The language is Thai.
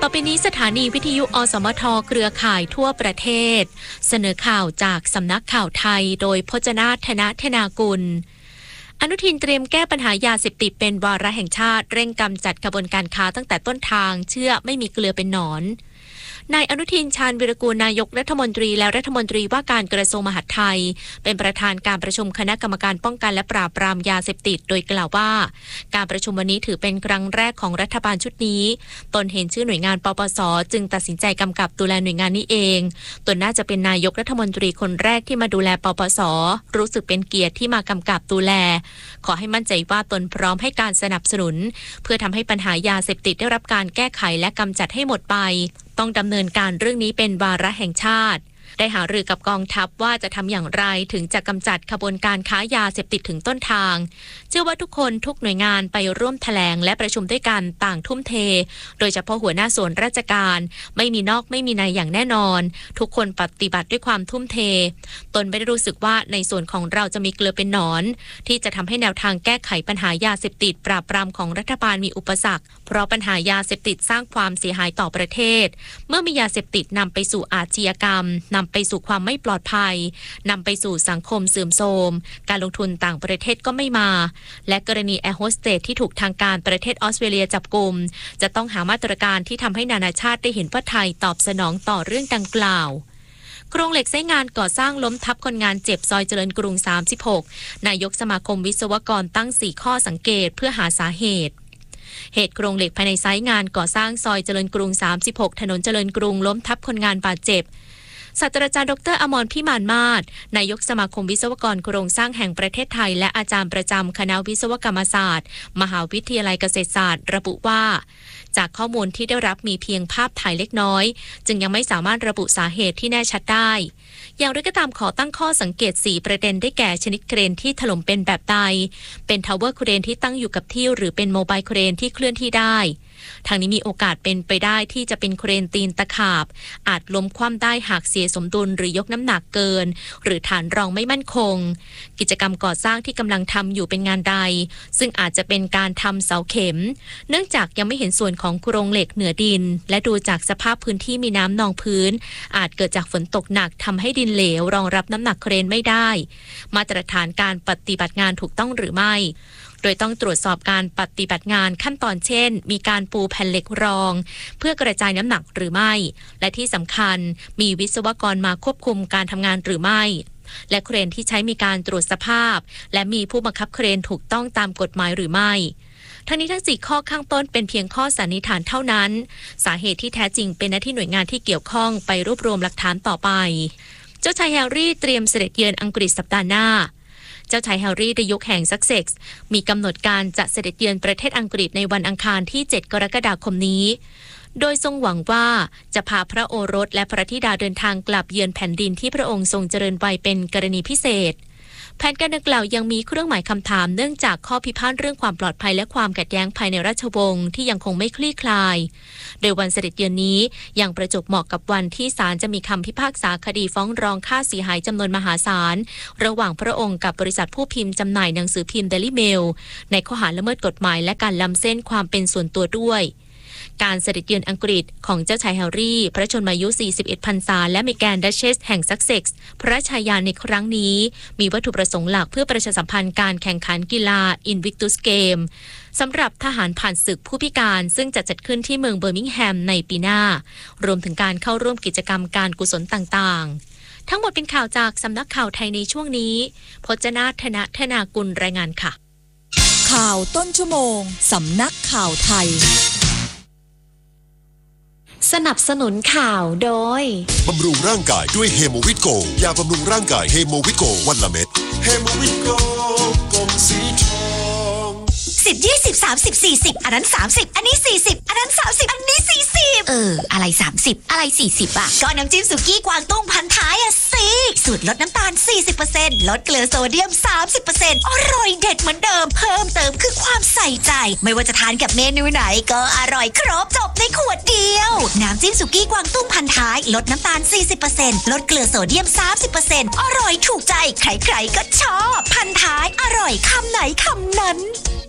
ไปนี้สถานีวิทยุอสมทเครือข่ายทั่วประเทศเสนอข่าวจากสำนักข่าวไทยโดยพจนาถ ธนธนากุลอนุทินเตรียมแก้ปัญหายาเสพติดเป็นวาระแห่งชาติเร่งกำจัดขบวนการค้าตั้งแต่ต้นทางเชื่อไม่มีเกลือเป็นหนอนนายอนุทินชาญวิรากูลนายกรัฐมนตรีและรัฐมนตรีว่าการกระทรวงมหาดไทยเป็นประธานการประชุมคณะกรรมการป้องกันและปราบปรามยาเสพติดโดยกล่าวว่าการประชุมวันนี้ถือเป็นครั้งแรกของรัฐบาลชุดนี้ตนเห็นชื่อหน่วยงานปปส.จึงตัดสินใจกำกับดูแลหน่วยงานนี้เองตนน่าจะเป็นนายกรัฐมนตรีคนแรกที่มาดูแลปปส.รู้สึกเป็นเกียรติที่มากำกับดูแลขอให้มั่นใจว่าตนพร้อมให้การสนับสนุนเพื่อทำให้ปัญหายาเสพติดได้รับการแก้ไขและกำจัดให้หมดไปต้องดำเนินการเรื่องนี้เป็นวาระแห่งชาติได้หารือกับกองทัพว่าจะทำอย่างไรถึงจะกำจัดขบวนการค้ายาเสพติดถึงต้นทางเชื่อว่าทุกคนทุกหน่วยงานไปร่วมแถลงและประชุมด้วยกันต่างทุ่มเทโดยเฉพาะหัวหน้าส่วนราชการไม่มีนอกไม่มีในอย่างแน่นอนทุกคนปฏิบัติด้วยความทุ่มเทตนไม่ได้รู้สึกว่าในส่วนของเราจะมีเกลือเป็นหนอนที่จะทำให้แนวทางแก้ไขปัญหายาเสพติดปราบปรามของรัฐบาลมีอุปสรรคเพราะปัญหายาเสพติดสร้างความเสียหายต่อประเทศเมื่อมียาเสพติดนำไปสู่อาชญากรรมนำไปสู่ความไม่ปลอดภัยนำไปสู่สังคมเสื่อมโทรมการลงทุนต่างประเทศก็ไม่มาและกรณีแอร์โฮสเตสที่ถูกทางการประเทศออสเตรเลียจับกุมจะต้องหามาตรการที่ทำให้นานาชาติได้เห็นว่าไทยตอบสนองต่อเรื่องดังกล่าวโครงเหล็กไซต์งานก่อสร้างล้มทับคนงานเจ็บซอยเจริญกรุง36นายกสมาคมวิศวกรตั้ง4ข้อสังเกตเพื่อหาสาเหตุโครงเหล็กภายในไซต์งานก่อสร้างซอยเจริญกรุง36ถนนเจริญกรุงล้มทับคนงานบาดเจ็บศาสตราจารย์ดร.อมรพิมานมาศนายกสมาคมวิศวกรโครงสร้างแห่งประเทศไทยและอาจารย์ประจำคณะวิศวกรรมศาสตร์มหาวิทยาลัยเกษตรศาสตร์ระบุว่าจากข้อมูลที่ได้รับมีเพียงภาพถ่ายเล็กน้อยจึงยังไม่สามารถระบุสาเหตุที่แน่ชัดได้อย่างไรก็ตามขอตั้งข้อสังเกต4ประเด็นได้แก่ชนิดเครนที่ถล่มเป็นแบบใดเป็นทาวเวอร์เครนที่ตั้งอยู่กับที่หรือเป็นโมบายเครนที่เคลื่อนที่ได้ทางนี้มีโอกาสเป็นไปได้ที่จะเป็นเครนตีนตะขาบอาจล้มคว่ำได้หากเสียสมดุลหรือยกน้ำหนักเกินหรือฐานรองไม่มั่นคงกิจกรรมก่อสร้างที่กำลังทำอยู่เป็นงานใดซึ่งอาจจะเป็นการทำเสาเข็มเนื่องจากยังไม่เห็นส่วนของโครงเหล็กเหนือดินและดูจากสภาพพื้นที่มีน้ำนองพื้นอาจเกิดจากฝนตกหนักทำให้ดินเหลวรองรับน้ำหนักเครนไม่ได้มาตรฐานการปฏิบัติงานถูกต้องหรือไม่โดยต้องตรวจสอบการปฏิบัติงานขั้นตอนเช่นมีการปูแผ่นเหล็กรองเพื่อกระจายน้ำหนักหรือไม่และที่สำคัญมีวิศวกรมาควบคุมการทำงานหรือไม่และเครนที่ใช้มีการตรวจสภาพและมีผู้บังคับเครนถูกต้องตามกฎหมายหรือไม่ทั้งนี้ทั้ง4ข้อข้างต้นเป็นเพียงข้อสันนิษฐานเท่านั้นสาเหตุที่แท้จริงเป็นหน้าที่หน่วยงานที่เกี่ยวข้องไปรวบรวมหลักฐานต่อไปเจ้าชายแฮร์รี่เตรียมเสด็จเยือนอังกฤษสัปดาห์หน้าเจ้าชายแฮร์รี่ในยุคแห่งซักเซ็กซ์มีกำหนดการจะเสด็จเยือนประเทศอังกฤษในวันอังคารที่7กรกฎาคมนี้โดยทรงหวังว่าจะพาพระโอรสและพระธิดาเดินทางกลับเยือนแผ่นดินที่พระองค์ทรงเจริญวัยเป็นกรณีพิเศษแผนการดังกล่าวยังมีเครื่องหมายคำถามเนื่องจากข้อพิพาทเรื่องความปลอดภัยและความขัดแย้งภายในราชวงศ์ที่ยังคงไม่คลี่คลายโดยวันเสด็จเยือนนี้ยังประจวบเหมาะกับวันที่ศาลจะมีคำพิพากษาคดีฟ้องร้องค่าเสียหายจำนวนมหาศาลระหว่างพระองค์กับบริษัทผู้พิมพ์จำหน่ายหนังสือพิมพ์ Daily Mail ในข้อหาละเมิดกฎหมายและการล้ำเส้นความเป็นส่วนตัวด้วยการเสด็จเยือนอังกฤษของเจ้าชายแฮร์รี่พระชนมายุ41พรรษาและเมแกนดัชเชสแห่งซักเซ็กซ์พระชายาในครั้งนี้มีวัตถุประสงค์หลักเพื่อประชาสัมพันธ์การแข่งขันกีฬา Invictus Game สำหรับทหารผ่านศึกผู้พิการซึ่งจะจัดขึ้นที่เมืองเบอร์มิงแฮมในปีหน้ารวมถึงการเข้าร่วมกิจกรรมการกุศลต่างๆทั้งหมดเป็นข่าวจากสำนักข่าวไทยในช่วงนี้พจนาถ ธนากุลรายงานค่ะข่าวต้นชั่วโมงสำนักข่าวไทยสนับสนุนข่าวโดยบำรุงร่างกายด้วยเฮโมวิตโกยาบำรุงร่างกายเฮโมวิตโกวันละเม็ดเฮโมวิตโกกล่องสีทอง 10 20 30 40อันนั้น30อันนี้40อันนั้น30อันนี้40อะไร30อะไร40อ่ะก็น้ำจิ้มสุกี้กวางตุ้งพันท้ายอ่ะสิสูตรลดน้ำตาล 40% ลดเกลือโซเดียม 30% อร่อยเด็ดเหมือนเดิมเพิ่มเติมคือความใส่ใจไม่ว่าจะทานกับเมนูไหนก็อร่อยครบจบในขวดเดียวน้ำจิ้มสุกี้กวางตุ้งพันท้ายลดน้ำตาล 40% ลดเกลือโซเดียม 30% อร่อยถูกใจใครๆก็ชอบพันท้ายอร่อยคำไหนคำนั้น